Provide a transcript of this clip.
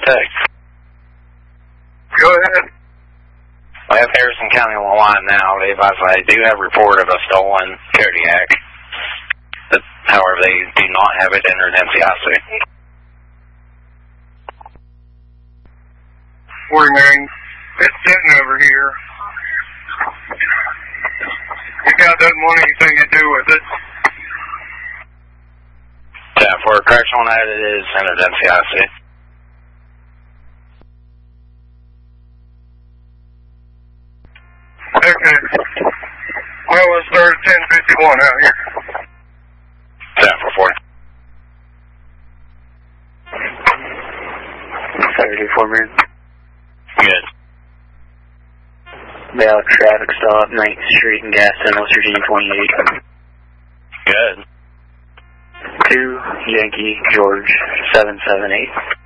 text. Go ahead. I have Harrison County on the line now. They advise I do have a report of a stolen Kodiak. However, they do not have it entered MCIC. 40 Marion. It's sitting over here. You got that money, anything to do with it? Yeah, for a correction on that, it is entered MCIC. Okay. Well, let's start at 10:51 out here. 10-4-40. 34 Marion. Good. Bell traffic stop, 9th Street in Gaston, West Virginia 28. Good. 2 Yankee George 778.